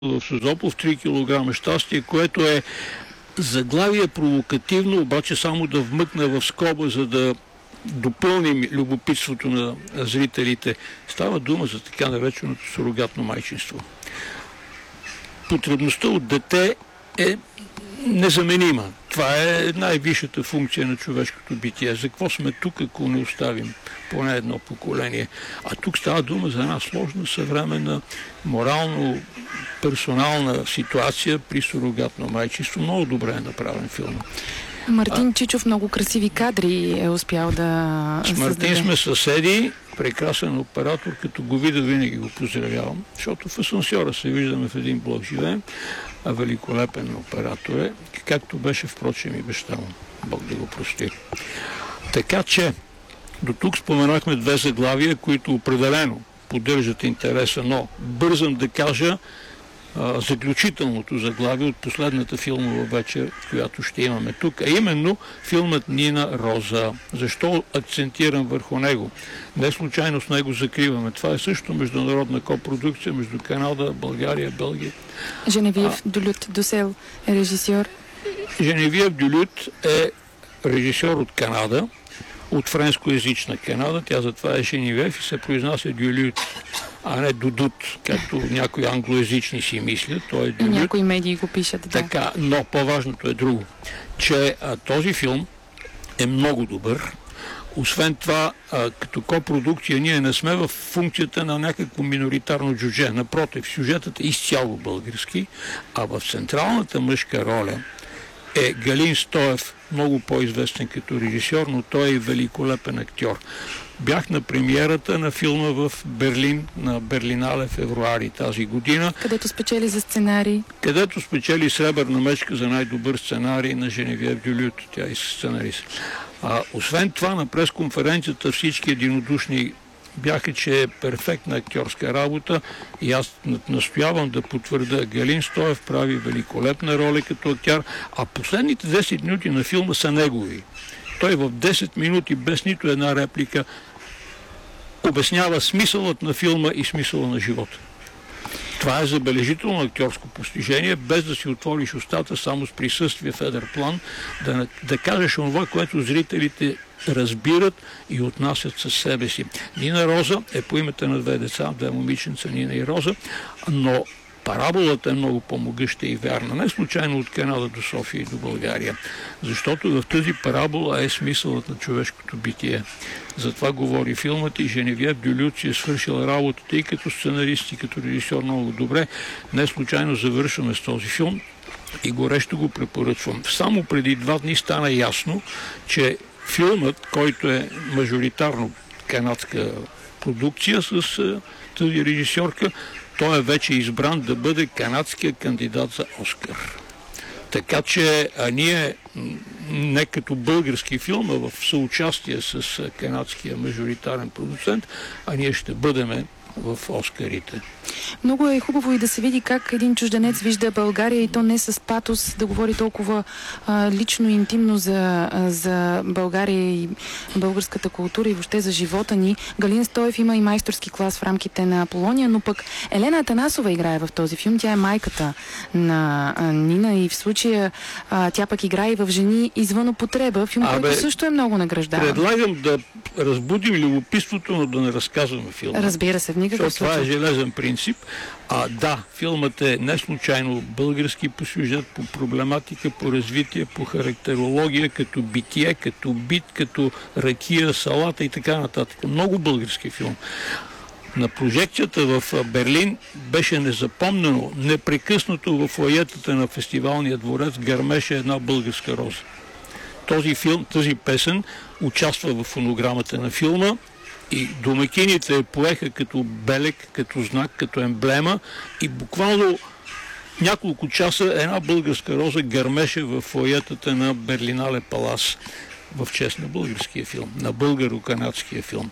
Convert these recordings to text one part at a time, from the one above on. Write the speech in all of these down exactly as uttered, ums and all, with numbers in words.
в Созопов три килограма щастие, което е заглавие провокативно, обаче само да вмъкна в скоба, за да допълним любопитството на зрителите. Става дума за така нареченото сурогатно майчинство. Потребността от дете е незаменима. Това е най-висшата функция на човешкото битие. За какво сме тук, ако не оставим поне едно поколение? А тук става дума за една сложна, съвременна, морално, персонална ситуация при сурогатно майчинство. Много добре е направен филм. Мартин а... Чичов много красиви кадри е успял да С Мартин сме съседи, прекрасен оператор, като го видя винаги го поздравявам, защото в асансьора се виждаме, в един блок живеем, а великолепен оператор е, както беше впрочем и баща му. Бог да го прости. Така че, до тук споменахме две заглавия, които определено поддържат интереса, но бързам да кажа а, заключителното заглавие от последната филмова вечер, която ще имаме тук, а именно филмът Нина Роза. Защо акцентирам върху него? Не случайно с него закриваме. Това е също международна копродукция между Канада, България, Белгия. Женевиев Дюлют Досел е режисьор. Женевиев Дюлют е режисьор от Канада, от френскоязична Канада. Тя затова е Женевиев и се произнася Дюлют, а не Дудут, както някои англоязични си мислят. Той е Дюлют. Някои медии го пишат, да. Така, но по-важното е друго, че а, този филм е много добър. Освен това, а, като копродукция, ние не сме в функцията на някакво миноритарно джудже. Напротив, сюжетът е изцяло български, а в централната мъжка роля е Галин Стоев, много по-известен като режисьор, но той е великолепен актьор. Бях на премиерата на филма в Берлин, на Берлинале, февруари тази година. Където спечели за сценарий. Където спечели сребърна мечка за най-добър сценарий на Женевиев Дюлют. Тя е сценарист. А, освен това, на пресконференцията всички единодушни бяха, че е перфектна актьорска работа и аз настоявам да потвърда. Галин Стоев прави великолепна роля като актьор, а последните десет минути на филма са негови. Той в десет минути без нито една реплика обяснява смисълът на филма и смисъла на живота. Това е забележително актьорско постижение, без да си отвориш устата, само с присъствие в едър план, да, да кажеш това, което зрителите разбират и отнасят със себе си. Нина Роза е по името на две деца, две момиченца, Нина и Роза, но параболата е много по-могъща и вярна. Не случайно от Канада до София и до България. Защото в тази парабола е смисълът на човешкото битие. Затова говори филмът и Женевиев Дюлют си е свършил работата и като сценарист, и като режисьор много добре. Не случайно завършваме с този филм и горещо го препоръчвам. Само преди два дни стана ясно, че филмът, който е мажоритарно канадска продукция с тази режисьорка, той е вече избран да бъде канадския кандидат за Оскар. Така че а ние не като български филм, а в съучастие с канадския мажоритарен продуцент, а ние ще бъдем в Оскарите. Много е хубаво и да се види как един чужденец вижда България и то не с патос, да говори толкова а, лично и интимно за, а, за България и българската култура и въобще за живота ни. Галин Стоев има и майсторски клас в рамките на Аполония, но пък Елена Атанасова играе в този филм. Тя е майката на а, Нина и в случая а, тя пък играе и в Жени извън употреба. Филм, Абе, който също е много награждаван. Предлагам да разбудим любопитството, но да не разказваме филма. Разбира се, в никакъв случай. Това е железен принцип. А да, филмът е не случайно български по сюжет, по проблематика, по развитие, по характерология, като битие, като бит, като ракия, салата и така нататък. Много български филм. На прожекцията в Берлин беше незапомнено, непрекъснато в фоайетата на фестивалния дворец гърмеше една българска роза. Този филм, тази песен участва в фонограмата на филма и домакините я поеха като белег, като знак, като емблема и буквално няколко часа една българска роза гърмеше в фоайетата на Берлинале Палас в чест на българския филм, на българо-канадския филм.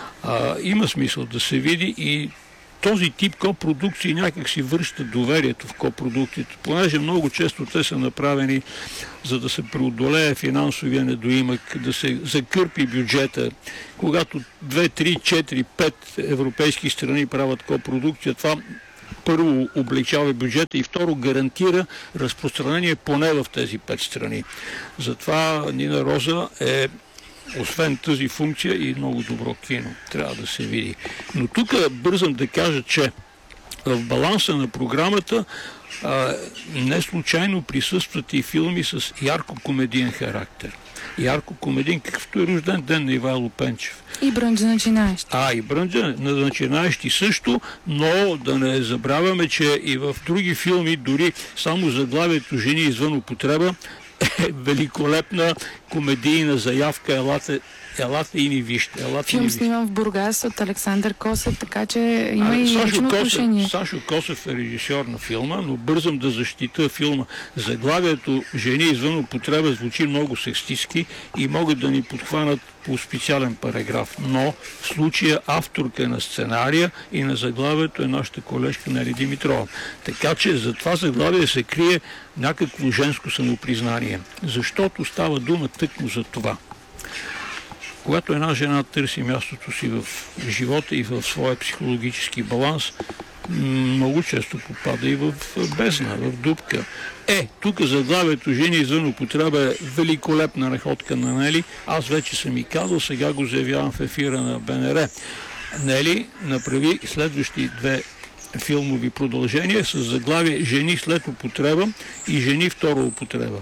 А, има смисъл да се види и този тип копродукции някак си връща доверието в копродукциите, понеже много често те са направени за да се преодолее финансовия недоимък, да се закърпи бюджета. Когато две, три, четири, пет европейски страни правят копродукция, това първо облегчава бюджета и второ гарантира разпространение поне в тези пет страни. Затова Нина Роза е освен тази функция и много добро кино. Трябва да се види. Но тук бързам да кажа, че в баланса на програмата а, не случайно присъстват и филми с ярко-комедиен характер. Ярко-комедиен, какъвто е Рожден ден на Ивайло Пенчев. И Брънч за начинаещи. А, и Брънч на начинаещи също, но да не забравяме, че и в други филми, дори само заглавието "Жени извън употреба" е великолепна комедийна заявка. Елате, елате и ни вижте. Елате Филм ни вижте. снимам в Бургас от Александър Косев, така че има а, и Сашо лично Косев, отношение. Сашо Косев е режисьор на филма, но бързам да защита филма. Заглавието "Жени извън употреба" звучи много сексистски и могат да ни подхванат по специален параграф. Но в случая авторка на сценария и на заглавието е нашата колежка Нели Димитрова. Така че за това заглавие се крие някакво женско самопризнание. Защото става дума тъкмо за това. Когато една жена търси мястото си в живота и в своя психологически баланс, много често попада и в бездна, в дупка. Е, тук заглавието "Жени извън употреба" е великолепна находка на Нели. Аз вече съм и казал, сега го заявявам в ефира на БНР. Нели направи следващи две филмови продължения с заглавие "Жени след употреба" и "Жени втора употреба".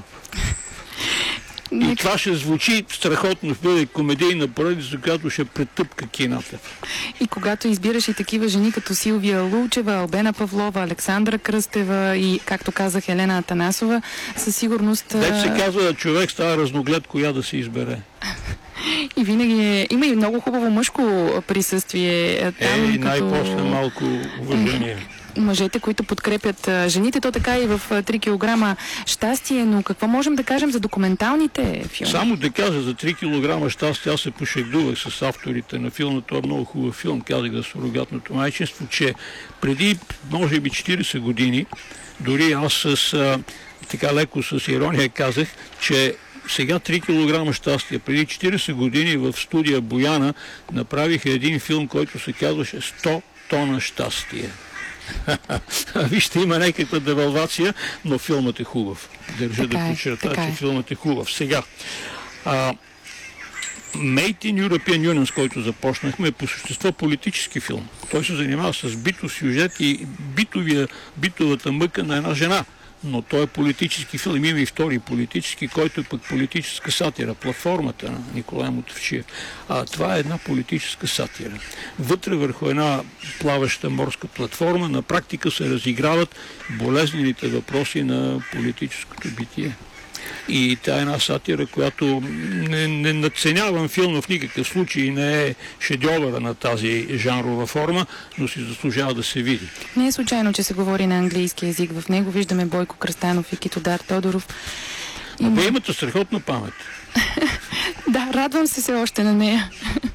И това ще звучи страхотно в бъде комедийна поредица, която ще претъпка кината. И когато избираш и такива жени като Силвия Лулчева, Албена Павлова, Александра Кръстева и, както казах, Елена Атанасова, със сигурност... Вече се казва, човек става разноглед, коя да се избере. И винаги е... Има и много хубаво мъжко присъствие там. Е, и като... най-после малко уважение. Мъжете, които подкрепят жените, то така и в три килограма щастие, но какво можем да кажем за документалните филми? Само да кажа за три килограма щастие, аз се пошегдувах с авторите на филма, това е много хубав филм, казах за сурогатното майчинство, че преди, може би, четирийсет години, дори аз с а, така леко с ирония казах, че сега три килограма щастие. Преди четирийсет години в студия Бояна направиха един филм, който се казваше сто тона щастие. Вижте, има някаква девалвация, но филмът е хубав. Държа да подчертая, че филмът е хубав. Сега, а, Made in European Union, с който започнахме, е по същество политически филм. Той се занимава с битов сюжет и битовия, битовата мъка на една жена. Но той е политически филм. Има и втори политически, който е пък политическа сатира. Платформата на Николай Мотавчиев. А това е една политическа сатира. Вътре върху една плаваща морска платформа на практика се разиграват болезнените въпроси на политическото битие. И тя е една сатира, която не, не надценявам филма в никакъв случай, не е шедьовъра на тази жанрова форма, но си заслужава да се види. Не е случайно, че се говори на английски език. В него виждаме Бойко Кръстанов и Китодар Тодоров. А вие имате страхотна памет. Да, радвам се все още на нея.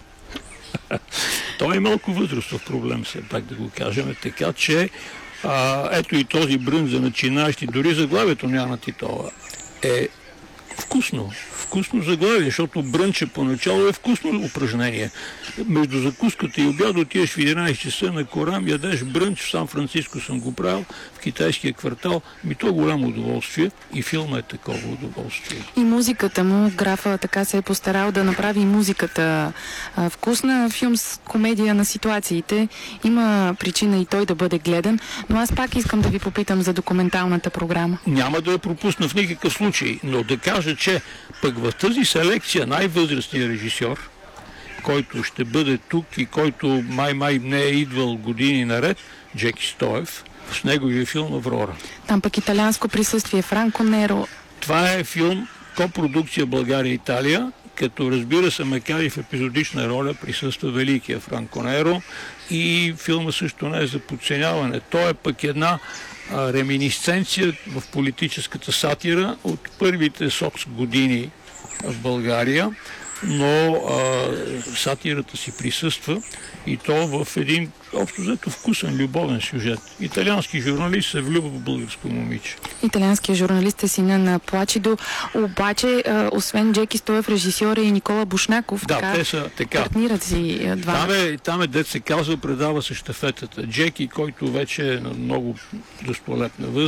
Той е малко възрастов проблем, все пак да го кажем, така че а, ето и този Брънч за начинаещи, дори заглавието няма Титова, е вкусно. Вкусно заглавие, защото брънче поначало е вкусно упражнение. Между закуската и обяд отиваш в единайсет часа на Корам, ядеш брънч, в Сан-Франциско съм го правил, в китайския квартал. Ми то голямо удоволствие и филма е такова удоволствие. И музиката му, графа така се е постарал да направи и музиката а, вкусна. Филм с комедия на ситуациите. Има причина и той да бъде гледан, но аз пак искам да ви попитам за документалната програма. Няма да я пропусна в никакъв случай, но да кажа, че пък в тази селекция най-възрастният режисьор, който ще бъде тук и който май-май не е идвал години наред, Джеки Стоев, с неговия филм "Аврора". Там пък италианско присъствие, Франко Неро. Това е филм копродукция България-Италия, като разбира се, макар и в епизодична роля присъства великия Франко Неро и филма също не е за подценяване. Той е пък една а, реминисценция в политическата сатира от първите СОКС години в България. но а, сатирата си присъства и то в един общо взето вкусен, любовен сюжет. Италиански журналист се влюбва в българско момиче. Италианският журналист е сина на Плачидо, обаче а, освен Джеки Стоев, режисьор е и Никола Бушнаков. Да, така, те са така. Партнират си два. Там е, там е дет се казва, предава се щафетата. Джеки, който вече е на много достолепна възраст,